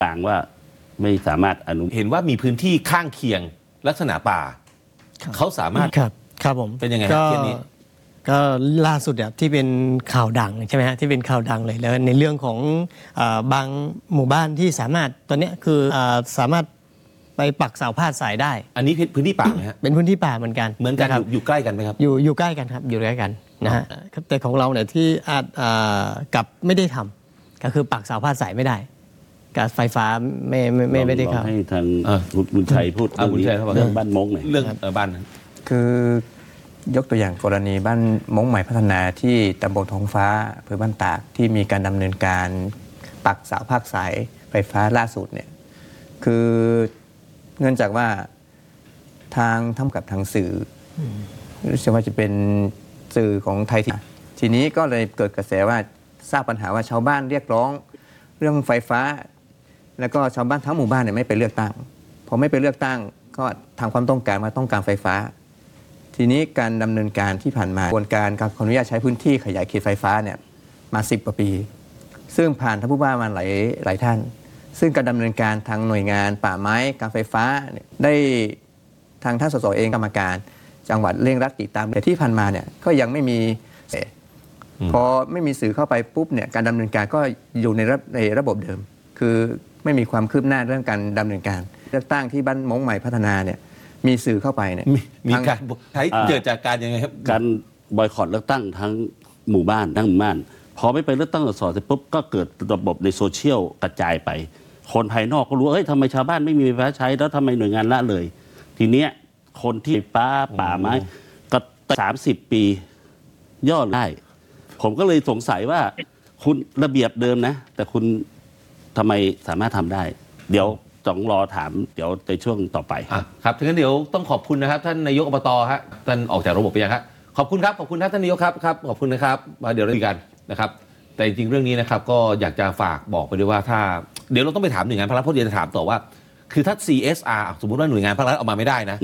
ต่างว่าไม่สามารถเห็นว่ามีพื้นที่ข้างเคียงลักษณะป่าเขาสามารถครับผมเป็นยังไงครับเคสนี้ก็ล่าสุดเนี่ยที่เป็นข่าวดังใช่ไหมฮะที่เป็นข่าวดังเลยแล้วในเรื่องของบางหมู่บ้านที่สามารถตอนนี้คือสามารถไปปักเสาพาดสายได้อันนี้พื้นที่ป่าไหมฮะเป็นพื้นที่ป่าเหมือนกันอยู่ใกล้กันไหมครับอยู่ใกล้กันครับอยู่ใกล้กันนะฮะแต่ของเราเนี่ยที่อาจกับไม่ได้ทำก็คือปักเสาพาดสายไม่ได้การไฟฟ้าไม่ได้ครับให้ทางบุญชัยพูดเรื่องบ้านมงหน่อยเรื่องบ้านคือยกตัวอย่างกรณีบ้านมงใหม่พัฒนาที่ตำบลท้องฟ้าอำเภอบ้านตากที่มีการดำเนินการปักเสาภาคสายไฟฟ้าล่าสุดเนี่ยคือเนื่องจากว่าทางทำกับทางสื่อรู้สึกว่าจะเป็นสื่อของไทยทีนี้ก็เลยเกิดกระแสว่าทราบปัญหาว่าชาวบ้านเรียกร้องเรื่องไฟฟ้าแล้วก็ชาวบ้านทั้งหมู่บ้านเนี่ยไม่ไปเลือกตั้งพอไม่ไปเลือกตั้งก็ทางความต้องการมาต้องการไฟฟ้าทีนี้การดำเนินการที่ผ่านมากระบวนการขออนุญาตใช้พื้นที่ขยายเขตไฟฟ้าเนี่ยมา10 กว่าปีซึ่งผ่านท่านผู้ว่ามาหลายท่านซึ่งการดำเนินการทางหน่วยงานป่าไม้การไฟฟ้าได้ทางท่านสสเองกรรมการจังหวัดเร่งรัดติดตามแต่ที่ผ่านมาเนี่ยก็ยังไม่มีพอไม่มีสื่อเข้าไปปุ๊บเนี่ยการดำเนินการก็อยู่ในระบบเดิมคือไม่มีความคืบหน้าเรื่องการดำเนินการเลือกตั้งที่บ้านมงใหม่พัฒนาเนี่ยมีสื่อเข้าไปเนี่ยมีการใช้เกิดจากการยังไงครับการบอยคอตเลือกตั้งทั้งหมู่บ้านพอไม่ไปเลือกตั้งสสเสร็จปุ๊บก็เกิดระบบในโซเชียลกระจายไปคนภายนอกก็รู้เฮ้ยทำไมชาวบ้านไม่มีไฟฟ้าใช้แล้วทำไมหน่วยงานละเลยทีเนี้ยคนที่ป่าไม้ก็30 ปีย่อได้ผมก็เลยสงสัยว่าคุณระเบียบเดิมนะแต่คุณทำไมสามารถทำได้เดี๋ยวต้องรอถามเดี๋ยวในช่วงต่อไปครับงั้นเดี๋ยวต้องขอบคุณนะครับท่านนายกอบตฮะท่านออกจากระบบไปยังครับขอบคุณครับขอบคุณท่านนายกครับขอบคุณนะครับเดี๋ยวเราคุยกันนะครับแต่จริงๆเรื่องนี้นะครับก็อยากจะฝากบอกไปด้วยว่าถ้าเดี๋ยวเราต้องไปถามหน่วยงานภาครัฐเพราะเดี๋ยวจะถามต่อว่าคือถ้า CSR สมมุติว่าหน่วยงานภาครัฐออกมาไม่ได้นะ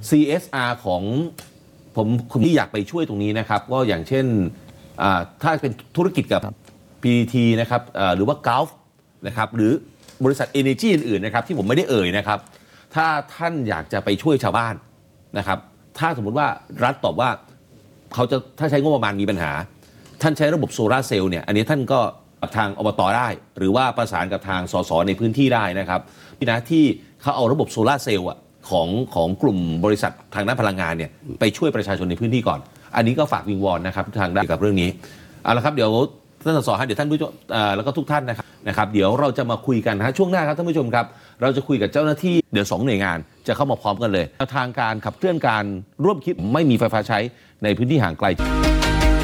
CSR ของผมที่อยากไปช่วยตรงนี้นะครับก็อย่างเช่นถ้าเป็นธุรกิจกับ PTT นะครับหรือว่า Gulf นะครับหรือบริษัท Energy อื่นๆนะครับที่ผมไม่ได้เอ่ยนะครับถ้าท่านอยากจะไปช่วยชาวบ้านนะครับถ้าสมมุติว่ารัฐตอบว่าเขาจะถ้าใช้งบประมาณมีปัญหาท่านใช้ระบบโซลาร์เซลล์เนี่ยอันนี้ท่านก็ทางอบต.ได้หรือว่าประสานกับทางสสในพื้นที่ได้นะครับพี่นะที่เขาเอาระบบโซลาร์เซลล์ของกลุ่มบริษัททางด้านพลังงานเนี่ยไปช่วยประชาชนในพื้นที่ก่อนอันนี้ก็ฝากวิงวอนนะครับทางด้านกับเรื่องนี้เอาละครับเดี๋ยวท่านสสเดี๋ยวท่านผู้ชมแล้วก็ทุกท่านนะครับเดี๋ยวเราจะมาคุยกันช่วงหน้าครับท่านผู้ชมครับเราจะคุยกับเจ้าหน้าที่เดี๋ยว2 หน่วยงานจะเข้ามาพร้อมกันเลยทางการขับเคลื่อนการร่วมคิดไม่มีไฟฟ้าใช้ในพื้นที่ห่างไกล